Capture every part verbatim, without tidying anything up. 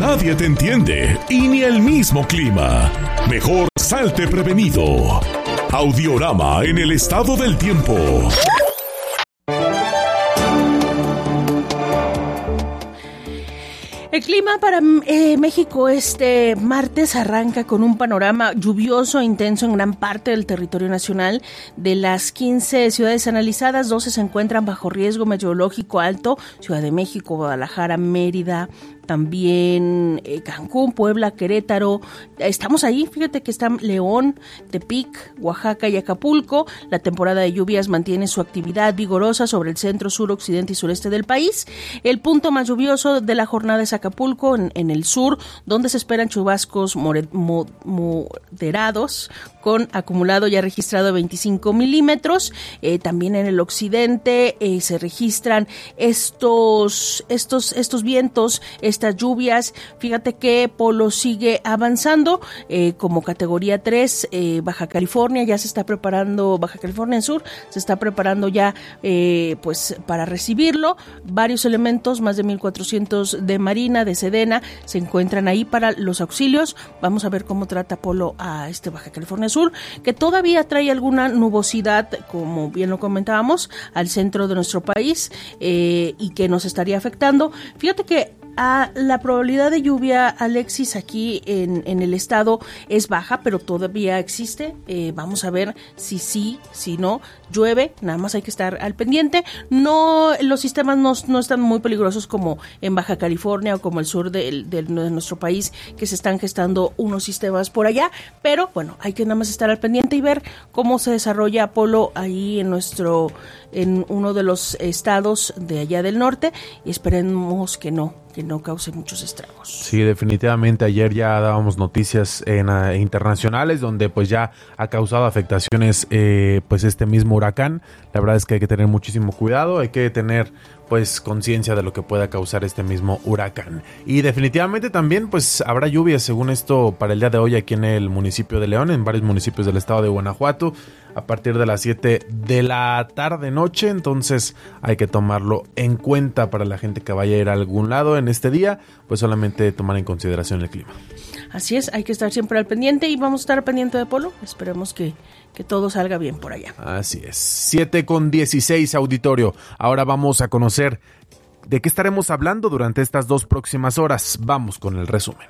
nadie te entiende y ni el mismo clima. Mejor salte prevenido. Audiorama en el estado del tiempo. El clima para eh, México este martes arranca con un panorama lluvioso e intenso en gran parte del territorio nacional. De las quince ciudades analizadas, doce se encuentran bajo riesgo meteorológico alto: Ciudad de México, Guadalajara, Mérida, también eh, Cancún, Puebla, Querétaro. Estamos ahí, fíjate que están León, Tepic, Oaxaca y Acapulco. La temporada de lluvias mantiene su actividad vigorosa sobre el centro, sur, occidente y sureste del país. El punto más lluvioso de la jornada es Acapulco, en, en el sur, donde se esperan chubascos more, mo, moderados, con acumulado ya registrado de veinticinco milímetros. Eh, también en el occidente eh, se registran estos, estos, estos vientos, estas lluvias. Fíjate que Polo sigue avanzando eh, como categoría tres. eh, Baja California ya se está preparando, Baja California Sur se está preparando ya eh, pues para recibirlo. Varios elementos, más de mil cuatrocientos de Marina, de Sedena, se encuentran ahí para los auxilios. Vamos a ver cómo trata Polo a este Baja California Sur, que todavía trae alguna nubosidad, como bien lo comentábamos, al centro de nuestro país eh, y que nos estaría afectando. Fíjate que Ah, la probabilidad de lluvia, Alexis, aquí en, en el estado es baja, pero todavía existe. Eh, vamos a ver si sí, si no. Llueve, nada más hay que estar al pendiente. No, los sistemas no, no están muy peligrosos como en Baja California o como el sur de, de, de nuestro país, que se están gestando unos sistemas por allá. Pero bueno, hay que nada más estar al pendiente y ver cómo se desarrolla Polo ahí en nuestro, en uno de los estados de allá del norte, y esperemos que no. que no cause muchos estragos. Sí, definitivamente. Ayer ya dábamos noticias en, uh, internacionales donde pues ya ha causado afectaciones eh, pues este mismo huracán. La verdad es que hay que tener muchísimo cuidado, hay que tener pues conciencia de lo que pueda causar este mismo huracán. Y definitivamente también pues habrá lluvias, según esto, para el día de hoy aquí en el municipio de León, en varios municipios del estado de Guanajuato, a partir de las siete de la tarde noche. Entonces hay que tomarlo en cuenta para la gente que vaya a ir a algún lado en este día, pues solamente tomar en consideración el clima. Así es, hay que estar siempre al pendiente y vamos a estar al pendiente de Polo. Esperemos que, que todo salga bien por allá. Así es. siete con dieciséis, auditorio. Ahora vamos a conocer de qué estaremos hablando durante estas dos próximas horas. Vamos con el resumen.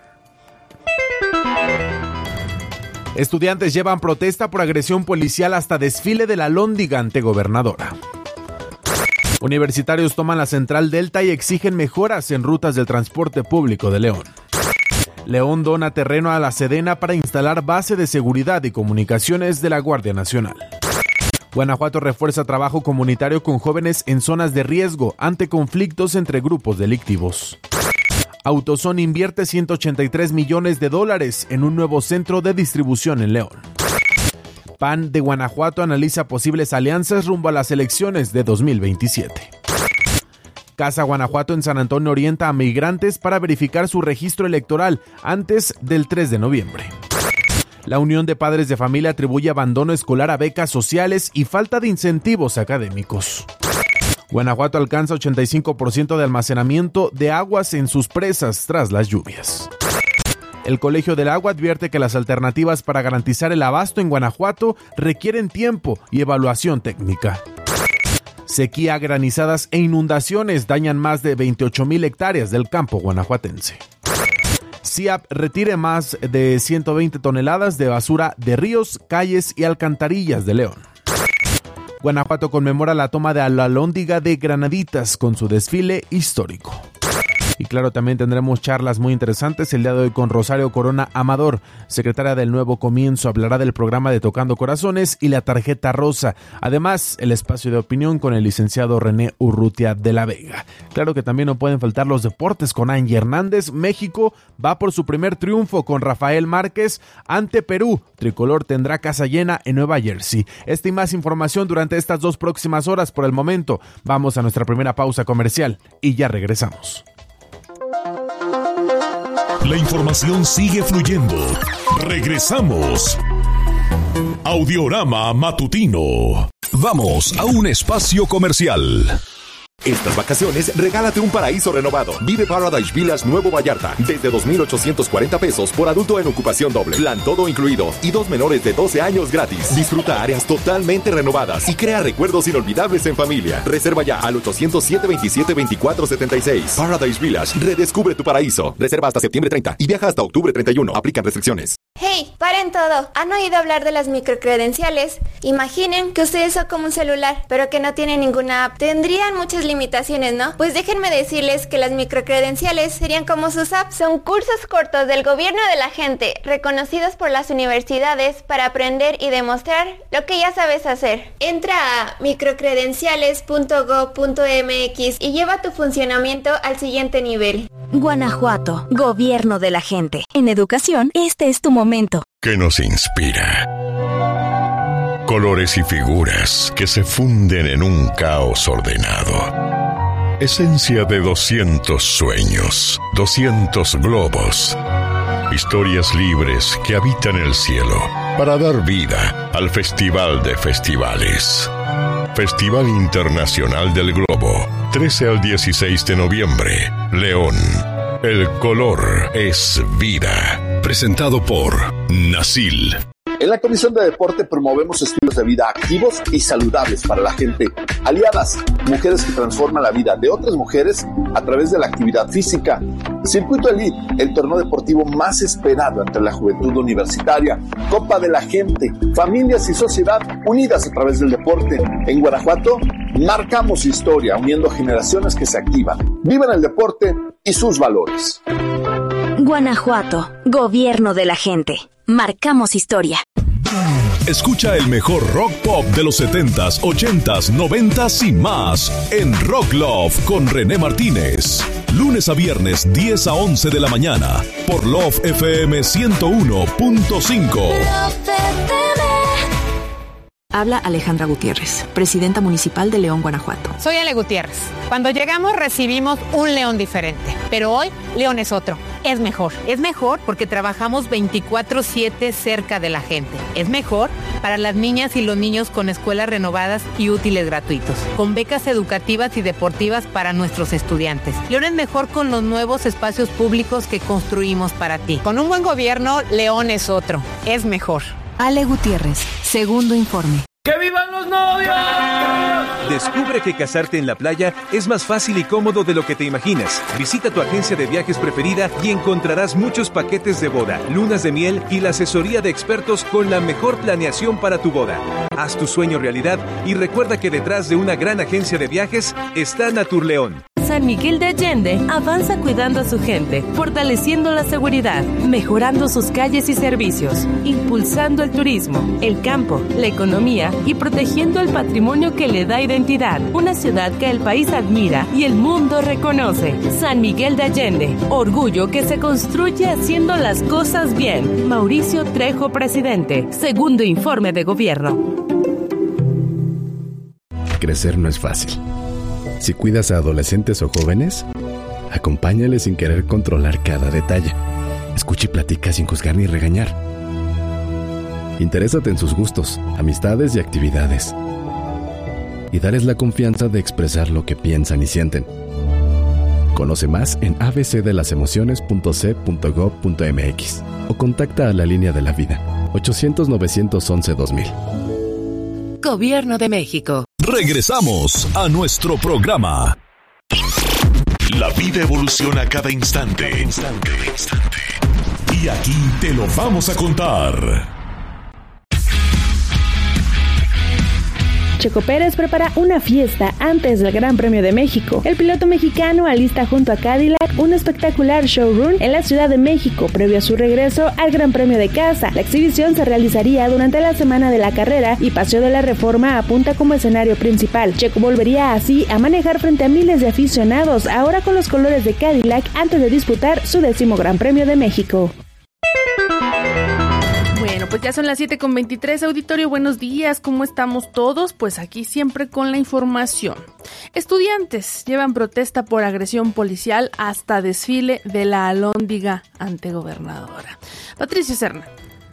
Estudiantes llevan protesta por agresión policial hasta desfile de la Alhóndiga ante gobernadora. Universitarios toman la Central Delta y exigen mejoras en rutas del transporte público de León. León dona terreno a la Sedena para instalar base de seguridad y comunicaciones de la Guardia Nacional. Guanajuato refuerza trabajo comunitario con jóvenes en zonas de riesgo ante conflictos entre grupos delictivos. Autoson invierte ciento ochenta y tres millones de dólares en un nuevo centro de distribución en León. P A N de Guanajuato analiza posibles alianzas rumbo a las elecciones de dos mil veintisiete. Casa Guanajuato en San Antonio orienta a migrantes para verificar su registro electoral antes del tres de noviembre. La Unión de Padres de Familia atribuye abandono escolar a becas sociales y falta de incentivos académicos. Guanajuato alcanza ochenta y cinco por ciento de almacenamiento de aguas en sus presas tras las lluvias. El Colegio del Agua advierte que las alternativas para garantizar el abasto en Guanajuato requieren tiempo y evaluación técnica. Sequía, granizadas e inundaciones dañan más de veintiocho mil hectáreas del campo guanajuatense. C I A P retire más de ciento veinte toneladas de basura de ríos, calles y alcantarillas de León. Guanajuato conmemora la toma de la Alhóndiga de Granaditas con su desfile histórico. Y claro, también tendremos charlas muy interesantes el día de hoy con Rosario Corona Amador, secretaria del Nuevo Comienzo. Hablará del programa de Tocando Corazones y la tarjeta rosa. Además, el espacio de opinión con el licenciado René Urrutia de la Vega. Claro que también no pueden faltar los deportes con Angie Hernández. México va por su primer triunfo con Rafael Márquez ante Perú. Tricolor tendrá casa llena en Nueva Jersey. Esta y más información durante estas dos próximas horas. Por el momento, vamos a nuestra primera pausa comercial y ya regresamos. La información sigue fluyendo. Regresamos. Audiorama Matutino. Vamos a un espacio comercial. Estas vacaciones, regálate un paraíso renovado. Vive Paradise Village Nuevo Vallarta desde dos mil ochocientos cuarenta pesos por adulto en ocupación doble. Plan todo incluido y dos menores de doce años gratis. Disfruta áreas totalmente renovadas y crea recuerdos inolvidables en familia. Reserva ya al ochocientos siete veintisiete veinticuatro setenta y seis. Paradise Village, redescubre tu paraíso. Reserva hasta septiembre treinta y viaja hasta octubre treinta y uno. Aplican restricciones. ¡Hey! ¡Paren todo! ¿Han oído hablar de las microcredenciales? Imaginen que ustedes son como un celular, pero que no tienen ninguna app. Tendrían muchas limitaciones, ¿no? Pues déjenme decirles que las microcredenciales serían como sus apps. Son cursos cortos del gobierno de la gente, reconocidos por las universidades para aprender y demostrar lo que ya sabes hacer. Entra a microcredenciales punto gob punto mx y lleva tu funcionamiento al siguiente nivel. Guanajuato, gobierno de la gente. En educación, este es tu momento. ¿Qué nos inspira? Colores y figuras que se funden en un caos ordenado. Esencia de doscientos sueños, doscientos globos. Historias libres que habitan el cielo para dar vida al Festival de Festivales. Festival Internacional del Globo, trece al dieciséis de noviembre, León. El color es vida. Presentado por Nasil. En la Comisión de Deporte promovemos estilos de vida activos y saludables para la gente. Aliadas, mujeres que transforman la vida de otras mujeres a través de la actividad física. Circuito Elite, el torneo deportivo más esperado entre la juventud universitaria. Copa de la Gente, familias y sociedad unidas a través del deporte. En Guanajuato, marcamos historia uniendo generaciones que se activan, viven el deporte y sus valores. Guanajuato, gobierno de la gente. Marcamos historia. Escucha el mejor rock pop de los setentas, ochentas, noventas y más en Rock Love con René Martínez. Lunes a viernes, diez a once de la mañana por Love F M ciento uno punto cinco. Habla Alejandra Gutiérrez, presidenta municipal de León, Guanajuato. Soy Ale Gutiérrez. Cuando llegamos recibimos un León diferente, pero hoy León es otro. Es mejor. Es mejor porque trabajamos veinticuatro siete cerca de la gente. Es mejor para las niñas y los niños con escuelas renovadas y útiles gratuitos, con becas educativas y deportivas para nuestros estudiantes. León es mejor con los nuevos espacios públicos que construimos para ti. Con un buen gobierno, León es otro. Es mejor. Ale Gutiérrez, segundo informe. ¡Que vivan los novios! Descubre que casarte en la playa es más fácil y cómodo de lo que te imaginas. Visita tu agencia de viajes preferida y encontrarás muchos paquetes de boda, lunas de miel y la asesoría de expertos con la mejor planeación para tu boda. Haz tu sueño realidad y recuerda que detrás de una gran agencia de viajes está Naturleón. San Miguel de Allende avanza cuidando a su gente, fortaleciendo la seguridad, mejorando sus calles y servicios, impulsando el turismo, el campo, la economía y protegiendo el patrimonio que le da identidad. Una ciudad que el país admira y el mundo reconoce. San Miguel de Allende, orgullo que se construye haciendo las cosas bien. Mauricio Trejo, presidente. Segundo informe de gobierno. Crecer no es fácil. Si cuidas a adolescentes o jóvenes, acompáñales sin querer controlar cada detalle. Escucha y platica sin juzgar ni regañar. Interésate en sus gustos, amistades y actividades. Y dales la confianza de expresar lo que piensan y sienten. Conoce más en a b c de las emociones punto c punto gob punto m x o contacta a la línea de la vida ochocientos, novecientos once, dos mil. Gobierno de México. Regresamos a nuestro programa. La vida evoluciona cada instante. Instante, instante. Y aquí te lo vamos a contar. Checo Pérez prepara una fiesta antes del Gran Premio de México. El piloto mexicano alista junto a Cadillac un espectacular showroom en la Ciudad de México previo a su regreso al Gran Premio de casa. La exhibición se realizaría durante la semana de la carrera y Paseo de la Reforma apunta como escenario principal. Checo volvería así a manejar frente a miles de aficionados, ahora con los colores de Cadillac antes de disputar su décimo Gran Premio de México. Bueno, pues ya son las siete con veintitrés, auditorio, buenos días, ¿cómo estamos todos? Pues aquí siempre con la información. Estudiantes llevan protesta por agresión policial hasta desfile de la alhóndiga ante gobernadora. Patricio Serna.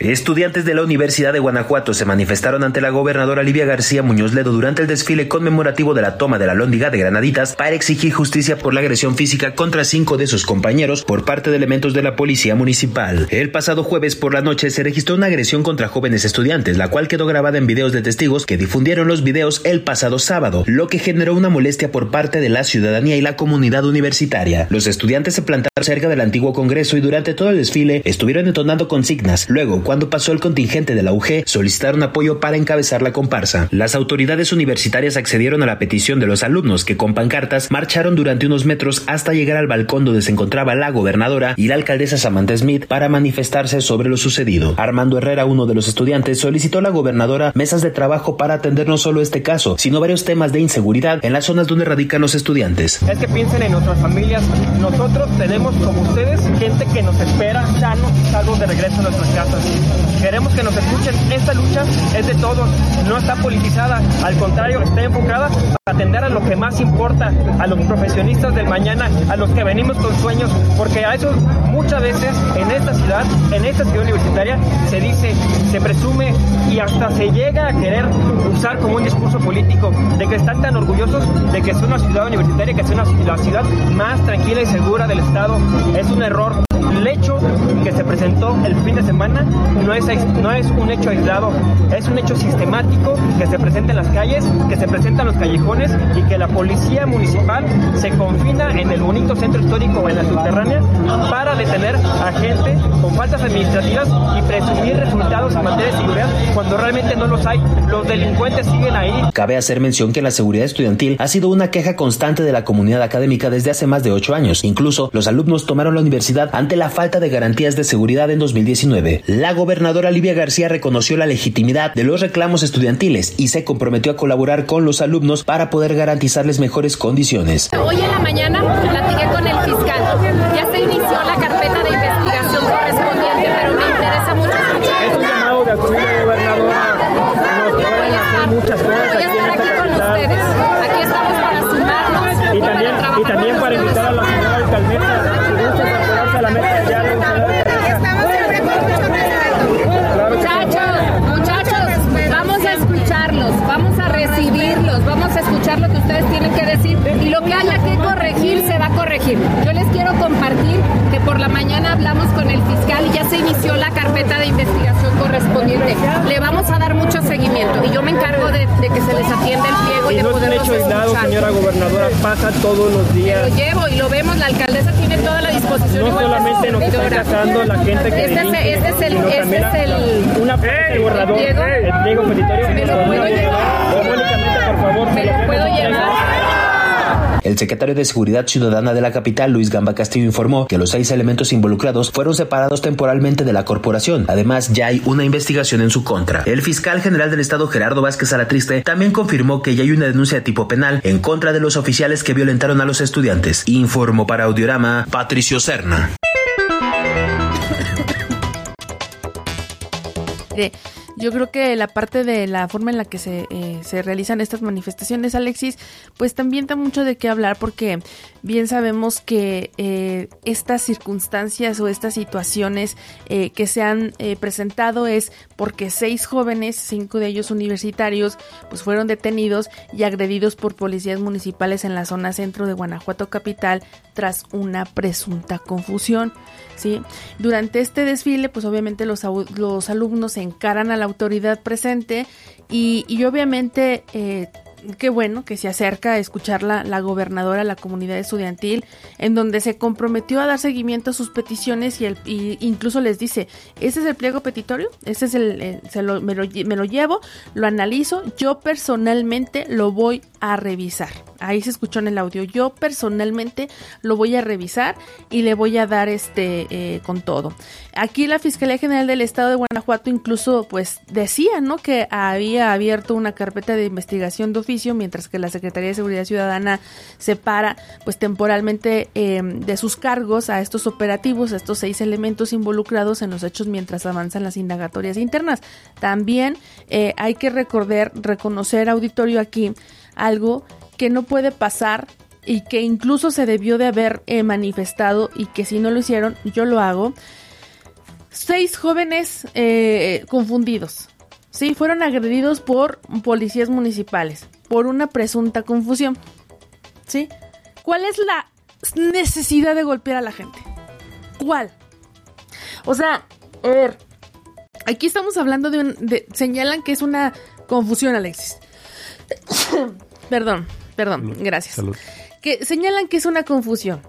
Estudiantes de la Universidad de Guanajuato se manifestaron ante la gobernadora Livia García Muñoz Ledo durante el desfile conmemorativo de la toma de la Alhóndiga de Granaditas para exigir justicia por la agresión física contra cinco de sus compañeros por parte de elementos de la policía municipal. El pasado jueves por la noche se registró una agresión contra jóvenes estudiantes, la cual quedó grabada en videos de testigos que difundieron los videos el pasado sábado, lo que generó una molestia por parte de la ciudadanía y la comunidad universitaria. Los estudiantes se plantaron cerca del antiguo Congreso y durante todo el desfile estuvieron entonando consignas. Luego, cuando pasó el contingente de la U G, solicitaron apoyo para encabezar la comparsa. Las autoridades universitarias accedieron a la petición de los alumnos que con pancartas marcharon durante unos metros hasta llegar al balcón donde se encontraba la gobernadora y la alcaldesa Samantha Smith para manifestarse sobre lo sucedido. Armando Herrera, uno de los estudiantes, solicitó a la gobernadora mesas de trabajo para atender no solo este caso, sino varios temas de inseguridad en las zonas donde radican los estudiantes. Es que piensen en nuestras familias. Nosotros tenemos, como ustedes, gente que nos espera sanos y salvos de regreso a nuestras casas. Queremos que nos escuchen. Esta lucha es de todos, no está politizada, al contrario, está enfocada para atender a lo que más importa, a los profesionistas del mañana, a los que venimos con sueños, porque a eso muchas veces en esta ciudad, en esta ciudad universitaria, se dice, se presume y hasta se llega a querer usar como un discurso político de que están tan orgullosos de que es una ciudad universitaria, que es una, la ciudad más tranquila y segura del estado. Es un error. El hecho que se presentó el fin de semana no es, no es un hecho aislado, es un hecho sistemático que se presenta en las calles, que se presenta en los callejones y que la policía municipal se confina en el bonito centro histórico en la subterránea para detener a gente con faltas administrativas y presumir resultados en materia de seguridad cuando realmente no los hay. Los delincuentes siguen ahí. Cabe hacer mención que la seguridad estudiantil ha sido una queja constante de la comunidad académica desde hace más de ocho años. Incluso los alumnos tomaron la universidad ante la falta de garantías de seguridad en dos mil diecinueve. La gobernadora Livia García reconoció la legitimidad de los reclamos estudiantiles y se comprometió a colaborar con los alumnos para poder garantizarles mejores condiciones. Hoy en la mañana platiqué con el fiscal. Ya se inició la carpeta de investigación correspondiente, pero me interesa mucho escuchar. Es un llamado de acción, gobernadora. Nos pueden hacer muchas cosas. Voy a estar aquí con ustedes. Aquí estamos para sumarnos y, y también, para trabajar y también para invitar a la señora alcaldesa. La meta ya lo Estamos siempre con mucho respeto. Muchachos, muchachos, vamos a escucharlos, vamos a recibirlos, vamos a escuchar lo que ustedes tienen que decir y lo que haya que corregir se va a corregir. Yo les quiero compartir que por la mañana hablamos con el fiscal y ya se inició la carpeta de investigación correspondiente. Le vamos a dar mucho seguimiento y yo me encargo de, de que se les atienda el pliego y, y de no poderlos es un hecho aislado, señora gobernadora, pasa todos los días. Lo llevo y lo vemos, la alcaldesa tiene toda la disposición. No solamente nos está casando la gente que este delinque, es, este es el, sino este también es el, la, una parte del borrador, el pliego petitorio. ¿Me lo puedo llevar? Por favor, ¿Me lo puedo llevar? El secretario de Seguridad Ciudadana de la capital, Luis Gamba Castillo, informó que los seis elementos involucrados fueron separados temporalmente de la corporación. Además, ya hay una investigación en su contra. El fiscal general del estado, Gerardo Vázquez Alatriste, también confirmó que ya hay una denuncia de tipo penal en contra de los oficiales que violentaron a los estudiantes. Informó para Audiorama, Patricio Serna. Yo creo que la parte de la forma en la que se, eh, se realizan estas manifestaciones, Alexis, pues también da mucho de qué hablar porque bien sabemos que eh, estas circunstancias o estas situaciones eh, que se han eh, presentado es porque seis jóvenes, cinco de ellos universitarios, pues fueron detenidos y agredidos por policías municipales en la zona centro de Guanajuato capital tras una presunta confusión, ¿sí? Durante este desfile, pues obviamente los, los alumnos se encaran a la autoridad presente y, y obviamente eh, qué bueno que se acerca a escuchar la, la gobernadora a la comunidad estudiantil, en donde se comprometió a dar seguimiento a sus peticiones y, el, y incluso les dice, ese es el pliego petitorio, ese es el, el se lo, me, lo, me lo llevo, lo analizo, yo personalmente lo voy a revisar. Ahí se escuchó en el audio, yo personalmente lo voy a revisar y le voy a dar este eh, con todo. Aquí la Fiscalía General del Estado de Guanajuato incluso pues decía, ¿no?, que había abierto una carpeta de investigación de oficio, mientras que la Secretaría de Seguridad Ciudadana separa pues temporalmente eh, de sus cargos a estos operativos, a estos seis elementos involucrados en los hechos mientras avanzan las indagatorias internas. También eh, hay que recordar, reconocer, auditorio, aquí algo que no puede pasar y que incluso se debió de haber eh, manifestado y que si no lo hicieron, yo lo hago. seis jóvenes eh, confundidos, sí, fueron agredidos por policías municipales por una presunta confusión, ¿sí? ¿Cuál es la necesidad de golpear a la gente? ¿Cuál? O sea, a ver, aquí estamos hablando de, un, de señalan que es una confusión, Alexis. perdón, perdón, gracias. Salud. Que señalan que es una confusión.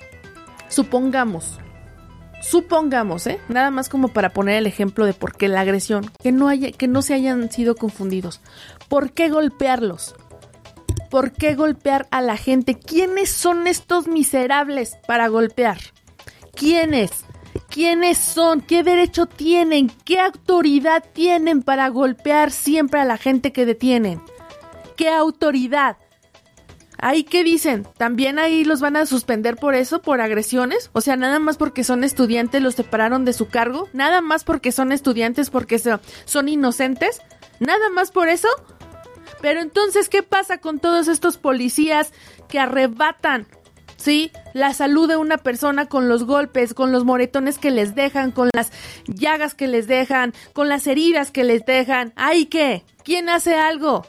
Supongamos, supongamos, ¿eh? Nada más como para poner el ejemplo de por qué la agresión, que no haya, que no se hayan sido confundidos. ¿Por qué golpearlos? ¿Por qué golpear a la gente? ¿Quiénes son estos miserables para golpear? ¿Quiénes? ¿Quiénes son? ¿Qué derecho tienen? ¿Qué autoridad tienen para golpear siempre a la gente que detienen? ¿Qué autoridad? ¿Ahí qué dicen? ¿También ahí los van a suspender por eso, por agresiones? O sea, nada más porque son estudiantes los separaron de su cargo. Nada más porque son estudiantes porque son inocentes. Nada más por eso. Pero entonces, ¿qué pasa con todos estos policías que arrebatan, sí, la salud de una persona con los golpes, con los moretones que les dejan, con las llagas que les dejan, con las heridas que les dejan? ¿Ahí qué? ¿Quién hace algo?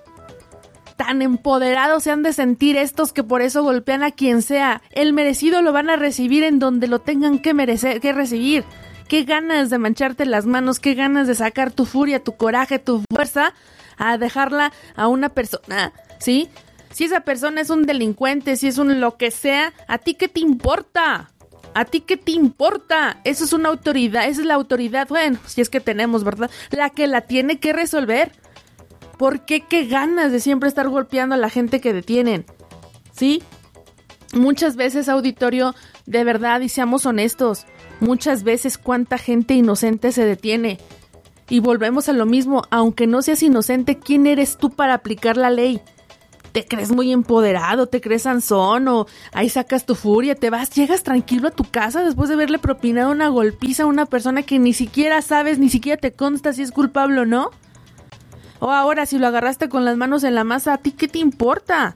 Tan empoderados se han de sentir estos que por eso golpean a quien sea. El merecido lo van a recibir en donde lo tengan que merecer, que recibir. Qué ganas de mancharte las manos, qué ganas de sacar tu furia, tu coraje, tu fuerza a dejarla a una persona, ¿sí? Si esa persona es un delincuente, si es un lo que sea, ¿a ti qué te importa? ¿A ti qué te importa? Eso es una autoridad, esa es la autoridad, bueno, si es que tenemos, ¿verdad? La que la tiene que resolver. ¿Por qué? Qué ganas de siempre estar golpeando a la gente que detienen, ¿sí? Muchas veces, auditorio, de verdad, y seamos honestos, muchas veces cuánta gente inocente se detiene. Y volvemos a lo mismo, aunque no seas inocente, ¿quién eres tú para aplicar la ley? ¿Te crees muy empoderado? ¿Te crees Sansón? ¿O ahí sacas tu furia? ¿Te vas? ¿Llegas tranquilo a tu casa después de haberle propinado una golpiza a una persona que ni siquiera sabes, ni siquiera te consta si es culpable o no? O ahora, si lo agarraste con las manos en la masa, ¿a ti qué te importa?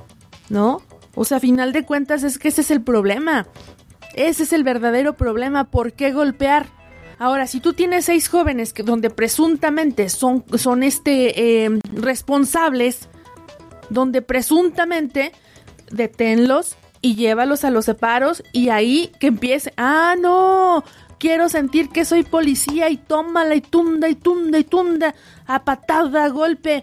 ¿No? O sea, a final de cuentas es que ese es el problema. Ese es el verdadero problema. ¿Por qué golpear? Ahora, si tú tienes seis jóvenes que donde presuntamente son, son este eh, responsables, donde presuntamente deténlos y llévalos a los separos y ahí que empiece, ah, no, quiero sentir que soy policía y tómala y tunda y tunda y tunda, a patada, a golpe.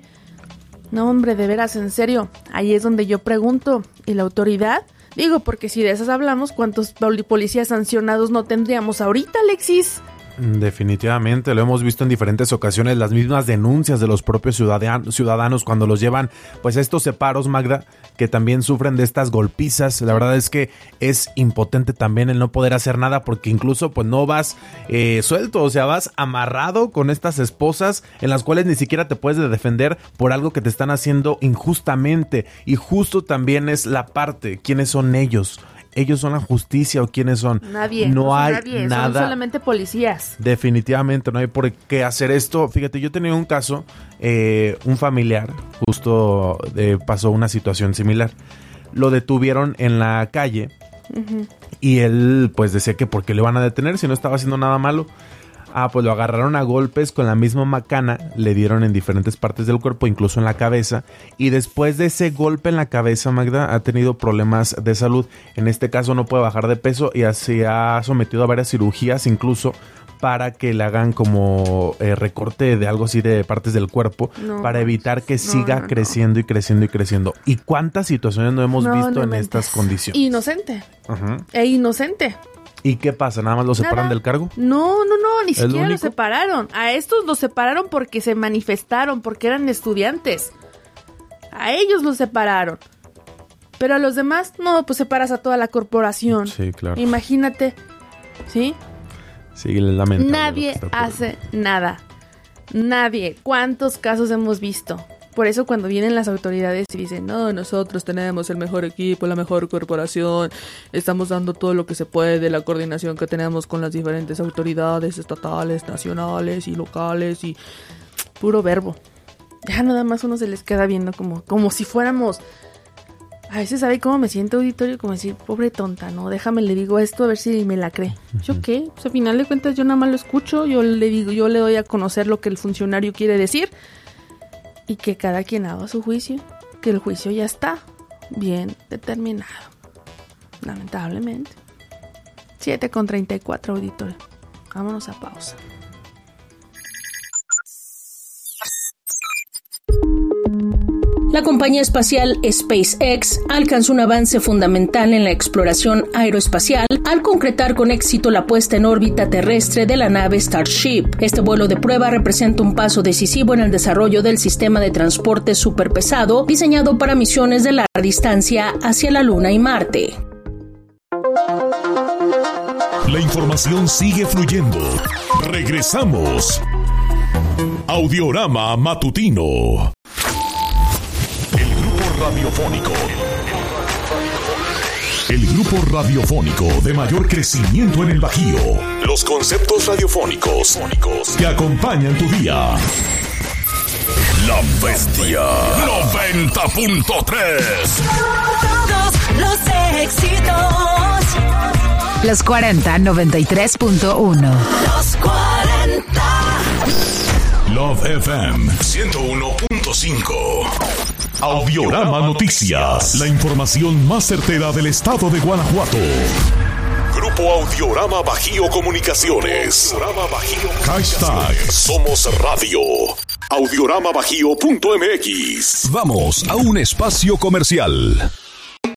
No, hombre, de veras, en serio, ahí es donde yo pregunto, ¿y la autoridad? Digo, porque si de esas hablamos, ¿cuántos policías sancionados no tendríamos ahorita, Alexis? Definitivamente, lo hemos visto en diferentes ocasiones, las mismas denuncias de los propios ciudadanos, ciudadanos cuando los llevan pues a estos separos, Magda, que también sufren de estas golpizas. La verdad es que es impotente también el no poder hacer nada porque incluso pues no vas eh, suelto, o sea, vas amarrado con estas esposas en las cuales ni siquiera te puedes defender por algo que te están haciendo injustamente. Y justo también es la parte, ¿quiénes son ellos? ¿Ellos son la justicia o quiénes son? Nadie. No, no hay nadie, nada. Son solamente policías. Definitivamente no hay por qué hacer esto. Fíjate, yo tenía un caso, eh, un familiar justo eh, pasó una situación similar. Lo detuvieron en la calle uh-huh. y él pues decía que por qué le van a detener si no estaba haciendo nada malo. Ah, pues lo agarraron a golpes con la misma macana, le dieron en diferentes partes del cuerpo, incluso en la cabeza, y después de ese golpe en la cabeza, Magda, ha tenido problemas de salud. En este caso no puede bajar de peso y se ha sometido a varias cirugías, incluso para que le hagan como eh, recorte de algo así de partes del cuerpo, no, para evitar que no, siga no, creciendo no. y creciendo y creciendo. ¿Y cuántas situaciones no hemos no, visto no en mentes. estas condiciones? Inocente. Uh-huh. E inocente. ¿Y qué pasa? ¿Nada más los separan del cargo? No, no, no, ni siquiera los separaron. A estos los separaron porque se manifestaron, porque eran estudiantes. A ellos los separaron. Pero a los demás, no, pues separas a toda la corporación. Sí, claro. Imagínate, ¿sí? Sí, lamentable. Nadie hace nada. Nadie. ¿Cuántos casos hemos visto? Por eso cuando vienen las autoridades y dicen, no, nosotros tenemos el mejor equipo, la mejor corporación, estamos dando todo lo que se puede, la coordinación que tenemos con las diferentes autoridades estatales, nacionales y locales y puro verbo. Ya nada más uno se les queda viendo como, como si fuéramos, A veces, ¿sabe cómo me siento, auditorio? Como decir, pobre tonta, ¿no? Déjame, le digo esto a ver si me la cree. ¿Yo qué? Pues al final de cuentas yo nada más lo escucho, yo le digo, yo le doy a conocer lo que el funcionario quiere decir y que cada quien haga su juicio, que el juicio ya está bien determinado. Lamentablemente. siete con treinta y cuatro, auditorio. Vámonos a pausa. La compañía espacial SpaceX alcanzó un avance fundamental en la exploración aeroespacial al concretar con éxito la puesta en órbita terrestre de la nave Starship. Este vuelo de prueba representa un paso decisivo en el desarrollo del sistema de transporte superpesado diseñado para misiones de larga distancia hacia la Luna y Marte. La información sigue fluyendo. Regresamos. Audiorama Matutino. Radiofónico. El grupo radiofónico de mayor crecimiento en el Bajío. Los conceptos radiofónicos que acompañan tu día. La Bestia noventa punto tres. Todos los éxitos. Los cuarenta noventa y tres punto uno. Los cuarenta. Love F M ciento uno punto cinco. Audiorama Noticias, la información más certera del estado de Guanajuato. Grupo Audiorama Bajío Comunicaciones. Hashtag Somos Radio. Audiorama Bajío punto M X. Vamos a un espacio comercial.